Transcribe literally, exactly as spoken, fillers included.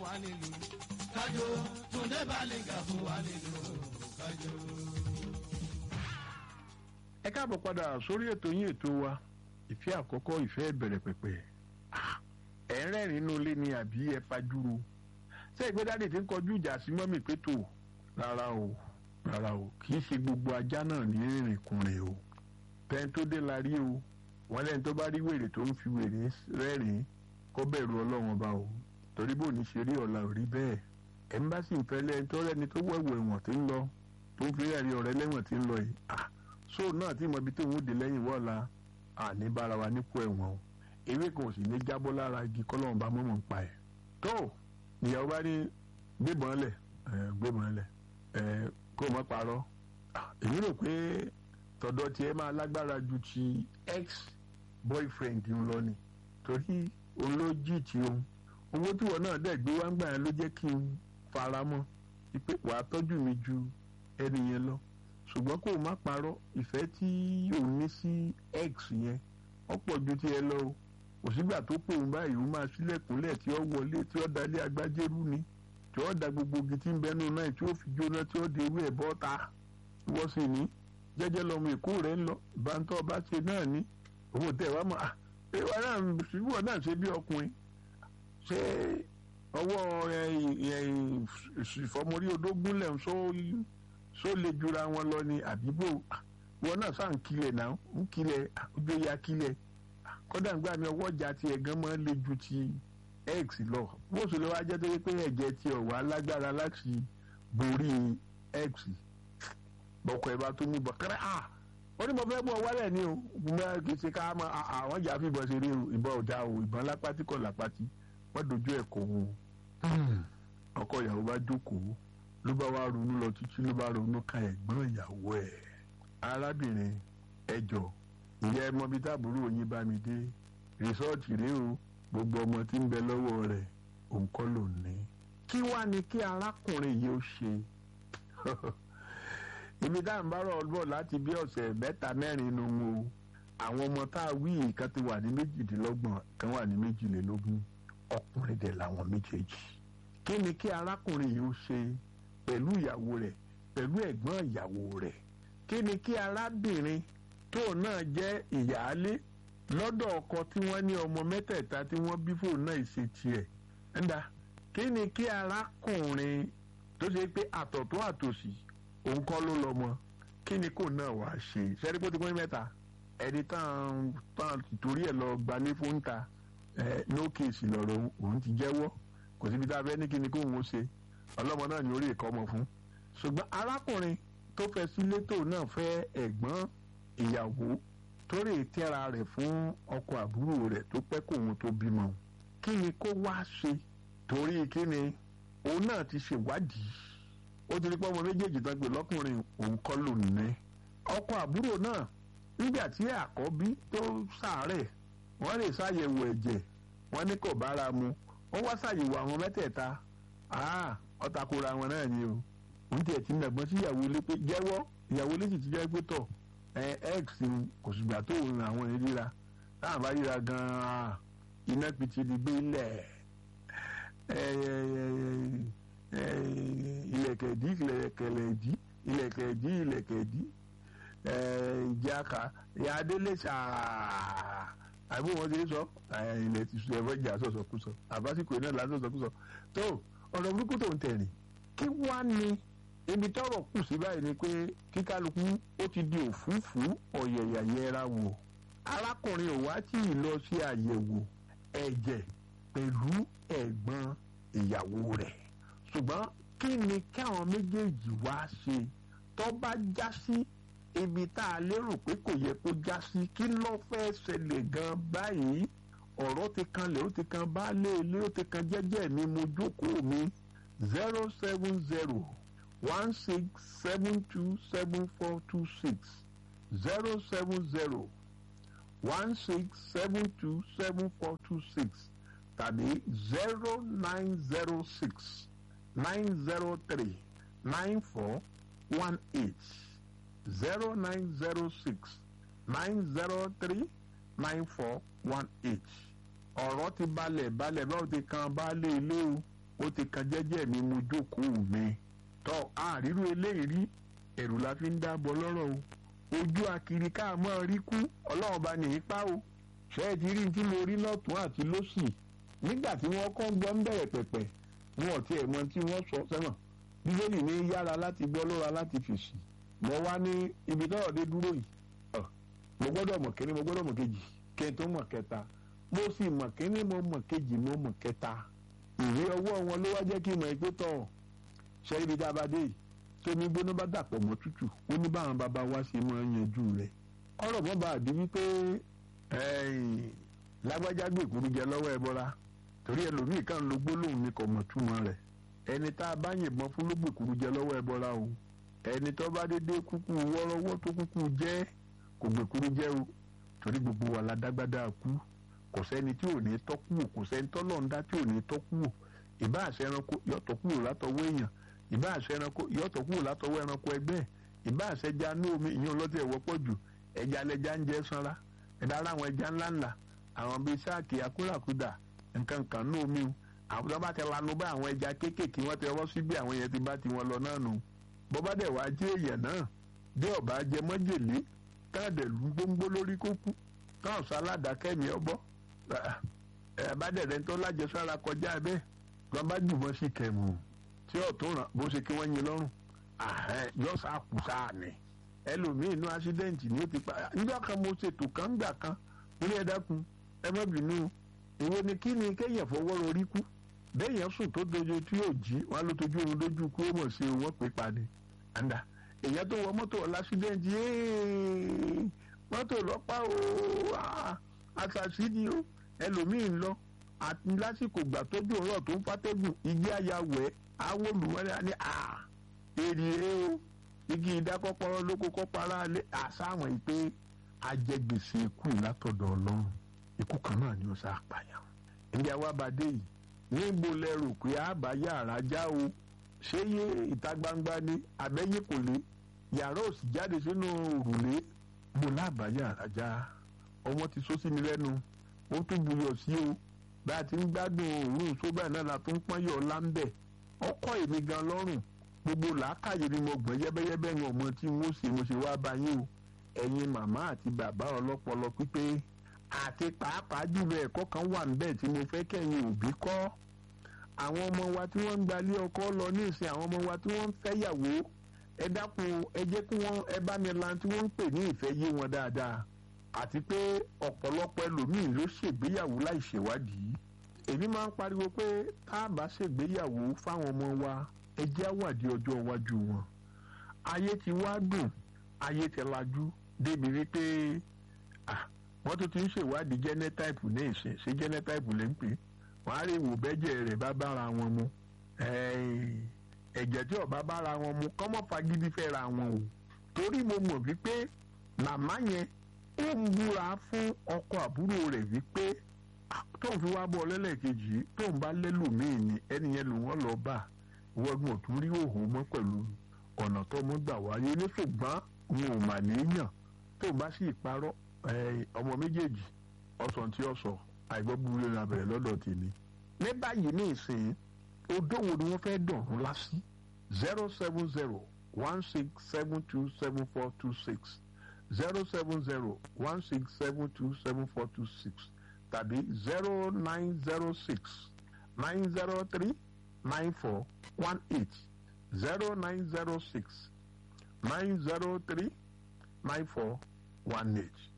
wa nílùú kájọ Túndé Bálíngà fún wa nílùú kájọ. ẹ káàbọ̀ padà sórí ètò yín ètò wa ìfẹ́ àkọ́kọ́ ìfẹ́ ìbẹ̀rẹ̀ pẹ̀pẹ̀ ẹ̀ ń rẹ́rìn inú ilé ni àbí ẹ fajúro ṣé ìgbédáde ti ń kọjú ìjà sí mọ́mì pé tó rárá o rárá o kì í ṣe gbogbo ajá náà ní rìnrìnkùnrin o tẹ́ni tó dé la rí o wọ́n lẹ́ni tó bá rí wèrè tó ń fi wèrè rẹ́rìn kó bẹ̀rù ọlọ́run ọba o torí bò ní ṣe rí ọ̀la ò rí bẹ́ẹ̀ ẹ̀ ń bá sì ń fẹ́ lẹ́ni tó rẹ́ni tó wẹ̀wẹ̀ ẹ̀wọ̀n tí ń lọ tó ń fi rẹ́ẹ̀rí ọ̀rẹ́ lẹ́wọ̀n tí ń lọ yìí ah so náà tí mo bi tó ń dé lẹ́yìn wọ́ọ̀la àní bára wa nípò ẹ̀wọ̀n o ewé kan ò sì ní jábọ́ lára igi kọ́lọ́run bá mọ̀mọ́ ń pa ẹ̀ tó ìyàwó bá ní gbébọn lẹ̀ gbébọn lẹ̀ kó má parọ́ èmi rò pé tọ̀dọ̀ tiẹ̀ máa lágbára ju ti ex boyfriend ń lọ ni torí òun ló jí tí òun owó tí wọn náà dẹ̀ gbé wá ń gbà yẹn ló jẹ́ kí n fara mọ́ pé wàá tọ́jú mi ju ẹni yẹn lọ ṣùgbọ́n kó o má parọ́ ìfẹ́ tí òun ní sí ex yẹn ọ̀pọ̀ ju tiẹ̀ lọ o kò sígbà tó pè ń báyìí ó máa sílẹ̀kùnlẹ̀ tí ó wọlé tí ó dalé agbájẹ́rú ni tí ó da gbogbo igi tí ń bẹnu náà tí ó fi jóná tí ó de ewé ẹ̀ bọ́ta wọ́n sì ní jẹ́jẹ́ lọ́mọ èkó rẹ̀ ń lọ ìbántọ́ bá ṣe náà ní owó tẹ̀ wá mọ́ ìwọ náà ìwọ náà ṣe bí ọkùnrin ṣé ọwọ́ ìfọmọrí odógún lẹ̀ ń sọ lè jura wọn lọ ni àbíbò wọn náà sáà ń kilẹ̀ náà ń kilẹ̀ ojú ya kilẹ̀ kódà ń gbà mí ọwọ́ ìjà tiẹ̀ gan máa ń le ju ti x lọ bó ṣe lè wá jẹ́ tó yẹ pé ẹ̀jẹ̀ tiẹ̀ wà lágbára láti borí x bọ́kọ̀ ẹ̀ bá tó mú bọ̀ kẹ́rẹ́ à ó ní mo fẹ́ mú ọ wálẹ̀ ni o mo kì í ṣe ká mọ àwọn ìjà fìbọn ṣeré o ìbọn ọ̀dà o ìbọn lápátí kọ̀ lápátí wọ́n dojú ẹ̀ kọ̀ wọn ọkọ ìyàwó bá jókòó ló bá wá ronú lọ títí ló bá ronú ka ẹ̀gbọ́n ìyàwó ẹ̀ arábìnrin ẹjọ́ ìyá ẹmọ bíi táàbùrù òyìn bá mi dé rìsọ́ọ̀tì rèé o gbogbo ọmọ tí ń bẹ lọ́wọ́ rẹ̀ òun kọ́ ló ní. kí wá ni kí arákùnrin yìí ó ṣe ibi dáhùn bá rọ̀ bọ̀ láti bí ọ̀sẹ̀ mẹ́ta mẹ́rin nu wo àwọn ọmọ tá a wí kan ti wà ní méjìdínlọ́gbọ̀n kan wà ní méjìlélógún ọkùnrin dẹ̀ làwọn méjèèjì. kí ni kí arákùnrin yìí ó ṣe pẹ̀lú ìyàwó rẹ̀ pẹ̀lú ẹ̀gbọ́n ìyàwó rẹ̀ kí ni kí arábìnrin tóun náà jẹ́ ìyáálé lọ́dọ̀ ọkọ tí wọ́n ní ọmọ mẹ́tẹ̀ẹ̀ta tí wọ́n bí fóun náà ṣe tiẹ̀ ńdá kí ni kí arákùnrin tó ṣe pé àtọ̀tún àtòsì òun kọ́ ló lọ́mọ kí ni kò náà wàá ṣe sẹ́rí pé ó ti pín mẹ́ta ẹni tán tán torí ẹ̀ lọ gbalé fún ta ẹ̀ no case lọ́rọ̀ òun ti jẹ́wọ́ kò síbi tá a fẹ́ ní kí ni kóun ó ṣe ọlọ́mọ náà ní orí ìkọ́ ọmọ fún ṣùgbọ́n arákùnrin tó fẹ́ sílé tóun náà fẹ́ ẹ̀gbọ́n ìyàwó tó rè tẹ́ra rẹ̀ fún ọkọ àbúrò rẹ̀ tó pẹ́ kóun tó bímọ kí ni kó wá ṣe torí kí ni òun náà ti ṣèwádìí ó ti rí pé ọmọ méjèèjì tán pé lọ́kùnrin òun kọ́ ló ní ọkọ àbúrò náà nígbà tí àkọ́bí tó ṣàárẹ̀ wọ́n lè ṣàyẹ̀wò ẹ̀jẹ̀ wọ́n ní kò bára mu wọ́n wá ṣàyẹ̀wò àwọn mẹ́tẹ̀ẹ̀ta ọ̀tàkùrọ̀ àwọn náà ni o òun tiẹ̀ ti nàgbọ́n sí ìyàwó ilé pé jẹ́wọ́ ìyàwó ilé sì ti jẹ́ pé tọ̀ x kò sígbà tó ń àwọn ìríra táwọn bá ríra gan-an iná pìtì di gbé ilẹ̀ ilẹ̀kẹ̀dí ilẹ̀kẹ̀lẹ̀dí ilẹ̀kẹ̀dí ilẹ̀kẹ̀dí ìjàkà ìyáadélé ṣáà àbí wọn ti sọ ilẹ̀ ti sọ ẹ̀fọ́ ìjà sọ̀sọ̀kúsọ àbásíkò iná là sọ̀sọ̀kúsọ tó ọ̀rọ̀ burúkú tó ń tẹ̀lé kí wá ní ibi tọ́rọ̀ kù sí báyìí ni pé kíkálukú ó ti di òfúùfù ọ̀yẹ̀yà yẹra wò arákùnrin ò wá tí ì lọ sí àyẹ̀wò ẹ̀jẹ̀ pẹ̀lú ẹ̀gbọ́n ìyàwó rẹ̀ ṣùgbọ́n kí ni káwọn méjèèjì wá ṣe tó bá já sí ibi tá a lérò pé kò yẹ kó já sí kí ló fẹ́ ṣẹlẹ̀ gan báyìí ọ̀rọ̀ ti kanlẹ̀ ó ti kan baálé ilé ó ti kan jẹ́jẹ́ mi mo jókòó mi zero seven zero one six seven two seven four two six zero seven zero one six seven two seven four two six tàbí zero nine zero six nine zero three nine four one eight zero nine zero six nine zero three nine four one eight ọ̀rọ̀ ti balẹ̀ balẹ̀ báwo ti kan baálé ilé o ó ti kan jẹ́jẹ́ mi mo jókòó mi tọ́ àrírú eléyìí rí ẹ̀rù la fi ń dábọ̀ lọ́rọ̀ o ojú akiri ká mọ́ rí kú ọlọ́run bá ní ipa o ṣé ẹ ti rí tí mo rí lọ́tún àti lósì nígbà tí wọ́n kọ́ ń gbọ́ ń bẹ̀rẹ̀ pẹ̀pẹ̀ wọn ò tiẹ̀ mọ tí wọ́n sọ sẹ́wọ̀n bíbélì ní yára láti gbọ́ lọ́ra láti fèsì mo wá ní ibi tọ́rọ̀ dé dúró yìí mo gbọ́dọ̀ mọ̀ kíní mo gbọ́dọ̀ mọ̀ kejì kí n tó mọ̀ kẹta mo sì mọ̀ kíní mo mọ̀ kejì mo mọ̀ kẹta ìwé ọwọ́ wọn ló wá jẹ́ kí n mọ̀ pé tọ̀ ṣe ibi tá a bá dé yìí tómi gbóná bá dàpọ̀ mọ́ tútù ó ní báwọn bàbá wa ṣe máa ń yanjú rẹ̀ ọ̀rọ̀ mọ́ bá a di wípé lágbájá gbé ìkúrú jẹ lọ́wọ́ ẹ bọ́ra torí ẹlòmíì kan ló gbólóhùn ní kò mọ̀ túmọ̀ rẹ̀ ẹni tá a bá yìnbọn fún ló gbé ìkúrú jẹ lọ́wọ́ ẹ bọ́ra o ẹni tó bá dédé kúkú wọ́rọ́wọ́ tó kúkú jẹ́ kò gbé ìkúrú jẹ́ o torí gbogbo wa la dágbádá kú kò sẹ́ni tí ò ní tọ́kù kò sẹ́ni tọ́lọ́ọ̀dá tí ò ní tọ́kù ìbá àṣẹ ẹranko yọ tọ́kù látọwọ́ èèyàn ìbá àṣẹ ẹranko yọ tọ́kù látọwọ́ ẹranko ẹgbẹ́ ìbá àṣẹ ẹja ní omi ìyẹn ọlọ́tí ẹ̀ wọ́pọ̀ jù ẹja lẹja ń jẹ sanra ẹ̀dá ara àwọn ẹja ńláńlá àwọn bíi sáàkì akúràkúdà nǹkan kan ní omi àwọn tó bá ti lanu bá àwọn ẹja kéékèèké wọ́n ti rọ́ síbi àwọn yẹn ti bá ti wọn lọ náà nù bó bá dẹ̀ wá jẹ́ èèyàn náà bí ọ̀bá jẹ mọ́jèlé káàdẹ̀ lù gbóngbó lórí kókú náà sáládà kẹ́mi ọbọ̀ ẹ̀ bá dẹ̀ rẹ̀ tó lájẹsára kọjá bẹ́ẹ̀ lọ́n bá jùmọ̀ sí kẹ̀mù tí ọ̀tún ràn bó ṣe kí wọ́n yin lọ́rùn yọ sáà kù sáà ni ẹlòmíín inú ásídẹ́ǹtì ni ó ti pa nígbà kan mo ṣètò kan gbà kan orí ẹ dákun ẹ má bínú ìwọ ni kí ni kéèyàn fọwọ́ rorí kú béèyàn sùn tó dojú tí yóò jí wọn ló tójú oorun lójú kú ó mọ̀ sí wọn pé padì àǹdà èèyàn tó wọ mọ́tò ọ̀làṣídẹ́ǹtì mọ́tò lọ́pàá o àṣàṣì ni o ẹlòmíín lọ àti lásìkò gbà tójú ọ̀rọ̀ tó ń fàtẹ́gùn igi àyàwẹ̀ awolùwẹ́rẹ́ ní à èrè o igi ìdákọ́pọ́rọ́ lóko kọ́para lé àsáwọn ìpè ajẹgbèsè ikú látọ̀dọ̀ ọlọ́run ikú kan náà ni ó sá pààyàn. ìdí àwa bàdé yìí níbo lẹ rò pé àbá yàrá já o ṣé yé ìta gbangba ni àbẹ́yẹ kò lé yàrá ò sì jáde sínú òrùlé mo lábàá yàrá já ọmọ ti sọ sí mi lẹ́nu ó tún buyọ̀ sí o bá a ti ń gbádùn òórùn sóbà náà la tún pọ́n yọ̀ ọ́lá ń bẹ̀ ọkọ̀ èmi gan lọ́rùn gbogbo làákàyè ni mo gbọ́n yẹ́bẹ́yẹ́bẹ́ ń ọmọ tí wọ́n ṣe mo ṣe wá bá yín o ẹ̀yin màmá àti bàbá ọlọ́pọlọ pípé àti pàápàá jùlọ ẹ̀kọ́ kan wà níbẹ̀ tí mo fẹ́ kẹ́yìn òbí kọ́ àwọn ọmọ wa tí wọ́n ń gbalé ọkọ lọ ní ìsìn àwọn ọmọ wa tí wọ́n ń fẹ́yàwó ẹ dákun ẹ jẹ́ kí wọ́n ẹ bá mi lan tí wọ́n ń pè ní ìfẹ́ yé wọn dáadáa àti pé ọ̀pọ̀lọpọ̀ ẹlòmíín ló ṣègbéyàwó láì ṣèwádìí èmi máa ń pariwo pé tá a bá ṣègbéyàwó fáwọn ọmọ wa ẹ jẹ́ àwàdí ọjọ́ iwájú wọn ayé ti wá dùn ayé ti lajú débi wípé wọ́n tún ti ń ṣèwádìí genotype ní ìsìn ṣé genotype lè ń pè wọ́n á rí ìwò bẹ́jẹ̀ rẹ̀ bá bára wọn mu ẹ̀jẹ̀ tí ó bá bára wọn mu kọ́mọ́ fagídí fẹ́ ra wọn o torí mo mọ̀ wípé màmá yẹn ó ń búra fún ọkọ àbúrò rẹ̀ wípé tóun fi wá bọ́ lẹ́lẹ́kejì tóun bá lẹ́lòmíì ni ẹni yẹn ló wọ́n lọ bá wọ́gbọ̀n tó rí òhun mọ́ pẹ̀lú ọ̀nà tó mọ́ gbà wáyé ní ṣùgbọ́n wọn ò mà níyàn tóun bá sì parọ́ ọmọ méjèèjì ọ̀sán tí ọ̀sọ̀ àìgbọ́ búburú ní abẹ̀rẹ̀ lọ́dọ̀ tèmi. ní báyìí ní ìsìn odòwò ni wọ́n fẹ́ dọ̀rùn lásì zero seven zero one six seven two seven four two six zero seven zero one six seven two seven four two six tàbí zero nine zero six nine zero three nine four one eight zero nine zero six nine zero three nine four one eight.